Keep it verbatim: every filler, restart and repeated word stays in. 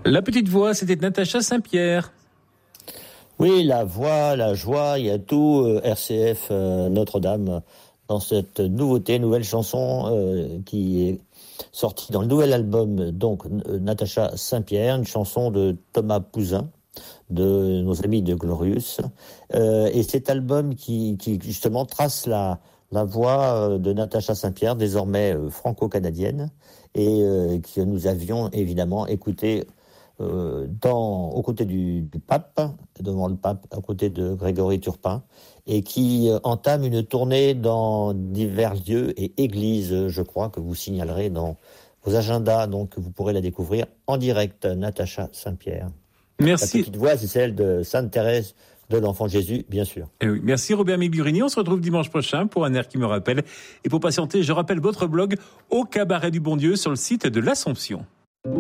La petite voix, c'était Natacha Saint-Pierre. Oui, la voix, la joie, il y a tout. euh, R C F euh, Notre-Dame dans cette nouveauté, nouvelle chanson euh, qui est sortie dans le nouvel album, donc euh, Natacha Saint-Pierre, une chanson de Thomas Pouzin, de nos amis de Glorious. Euh, et cet album qui, qui justement trace la, la voix euh, de Natacha Saint-Pierre, désormais euh, franco-canadienne, et euh, que nous avions évidemment écouté euh, dans, aux côtés du, du pape, devant le pape, aux côtés de Grégory Turpin, et qui euh, entame une tournée dans divers lieux et églises, je crois, que vous signalerez dans vos agendas, donc vous pourrez la découvrir en direct, Natacha Saint-Pierre. Merci. La petite voix, c'est celle de Sainte Thérèse de l'Enfant Jésus, bien sûr. Eh oui, merci Robert Méburini. On se retrouve dimanche prochain pour un air qui me rappelle. Et pour patienter, je rappelle votre blog Au Cabaret du Bon Dieu sur le site de l'Assomption.